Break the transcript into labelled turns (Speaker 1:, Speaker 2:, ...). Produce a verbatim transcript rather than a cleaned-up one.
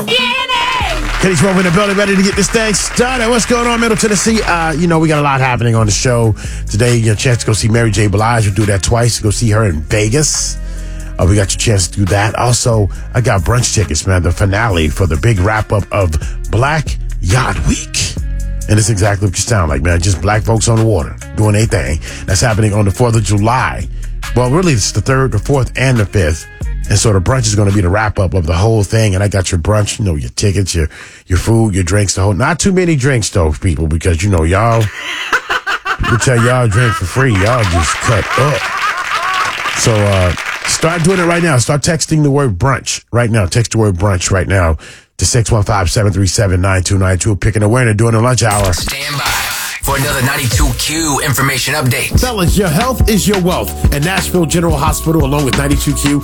Speaker 1: Kenny Smoke in the building, ready to get this thing started. What's going on, Middle Tennessee? Uh, you know, we got a lot happening on the show today. You got a chance to go see Mary J. Blige. We'll do that twice. Go see her in Vegas. Uh, we got your chance to do that. Also, I got brunch tickets, man. The finale for the big wrap-up of Black Yacht Week. And it's exactly what you sound like, man. Just black folks on the water doing their thing. That's happening on the fourth of July. Well, really, it's the third, the fourth, and the fifth. And so the brunch is going to be the wrap-up of the whole thing. And I got your brunch, you know, your tickets, your your food, your drinks, the whole... Not too many drinks, though, people, because, you know, y'all... we tell y'all drink for free. Y'all just cut up. So uh, start doing it right now. Start texting the word brunch right now. Text the word brunch right now to six one five, seven three seven, nine two nine two. Picking a winner during the lunch hour.
Speaker 2: Stand by for another ninety-two Q information update.
Speaker 1: Fellas, your health is your wealth. And Nashville General Hospital, along with ninety-two Q,